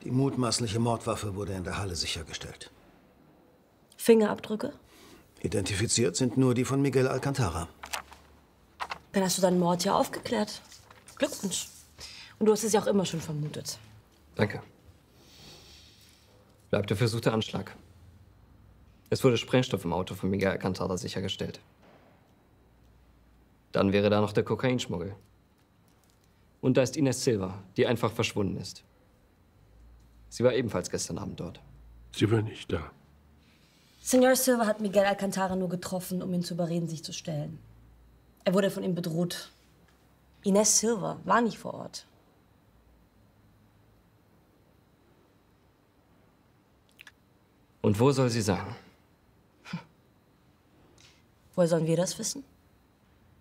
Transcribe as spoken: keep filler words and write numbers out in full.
Die mutmaßliche Mordwaffe wurde in der Halle sichergestellt. Fingerabdrücke? Identifiziert sind nur die von Miguel Alcantara. Dann hast du deinen Mord ja aufgeklärt. Glückwunsch. Und du hast es ja auch immer schon vermutet. Danke. Bleibt der versuchte Anschlag. Es wurde Sprengstoff im Auto von Miguel Alcantara sichergestellt. Dann wäre da noch der Kokainschmuggel. Und da ist Ines Silva, die einfach verschwunden ist. Sie war ebenfalls gestern Abend dort. Sie war nicht da. Senor Silva hat Miguel Alcantara nur getroffen, um ihn zu überreden, sich zu stellen. Er wurde von ihm bedroht. Ines Silva war nicht vor Ort. Und wo soll sie sein? Woher sollen wir das wissen?